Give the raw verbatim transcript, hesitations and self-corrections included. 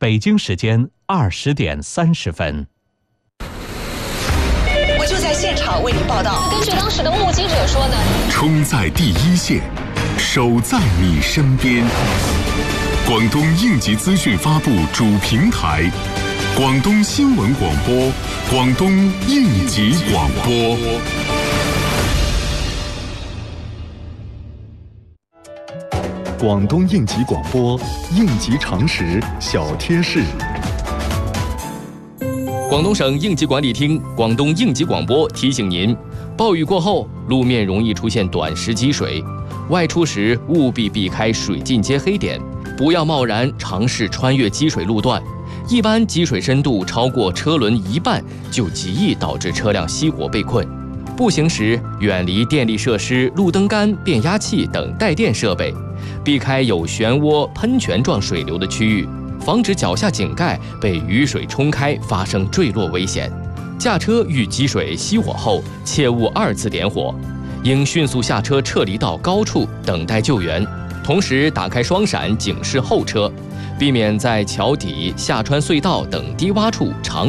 北京时间二十点三十分。 我就在现场为您报道。 根据当时的目击者说呢， 冲在第一线，守在你身边。广东应急资讯发布主平台，广东新闻广播，广东应急广播。 广东应急广播应急常识小贴士。 广东省应急管理厅、广东应急广播提醒您：暴雨过后，路面容易出现短时积水，外出时务必避开水浸阶黑点，不要贸然尝试穿越积水路段。一般积水深度超过车轮一半，就极易导致车辆熄火被困。步行时远离电力设施、路灯杆、变压器等带电设备，避开有漩涡、喷泉状水流的区域，防止脚下井盖被雨水冲开，发生坠落危险。驾车遇积水熄火后，切勿二次点火，应迅速下车撤离到高处等待救援，同时打开双闪警示后车，避免在桥底、下穿隧道等低洼处长